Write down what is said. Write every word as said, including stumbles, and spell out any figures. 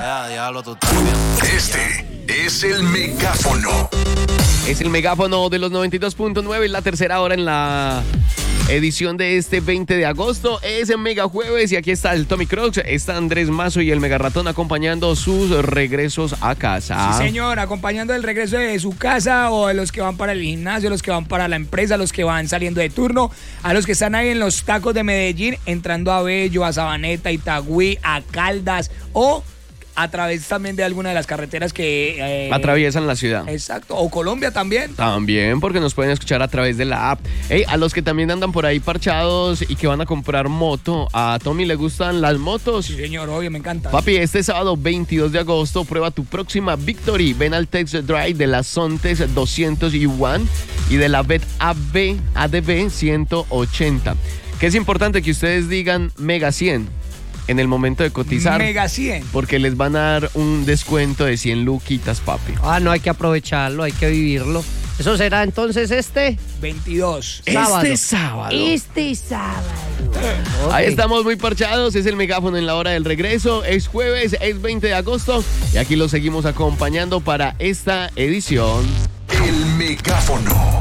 Ya, diablo, tú también. Este es el megáfono. Es el megáfono de los noventa y dos punto nueve, la tercera hora en la edición de este veinte de agosto. Es el Mega Jueves y aquí está el Tommy Crocs, está Andrés Mazo y el Mega Ratón acompañando sus regresos a casa. Sí, señor, acompañando el regreso de su casa o de los que van para el gimnasio, los que van para la empresa, los que van saliendo de turno, a los que están ahí en los tacos de Medellín, entrando a Bello, a Sabaneta, Itagüí, a Caldas o a través también de alguna de las carreteras que eh, atraviesan la ciudad. Exacto, o Colombia también. También, porque nos pueden escuchar a través de la app. Hey, a los que también andan por ahí parchados y que van a comprar moto, a Tommy le gustan las motos. Sí, señor, obvio, me encanta. Papi, este sábado veintidós de agosto prueba tu próxima Victory. Ven al Test Drive de la Sontes doscientos uno y de la Vet A B A D B ciento ochenta. Que es importante que ustedes digan Mega cien en el momento de cotizar. Mega cien. Porque les van a dar un descuento de cien luquitas, papi. Ah, no, hay que aprovecharlo, hay que vivirlo. ¿Eso será entonces este? veintidós. Sábado. Este sábado. Este sábado. Ahí Ok. estamos muy parchados, es el megáfono en la hora del regreso, es jueves, es veinte de agosto y aquí los seguimos acompañando para esta edición. El megáfono.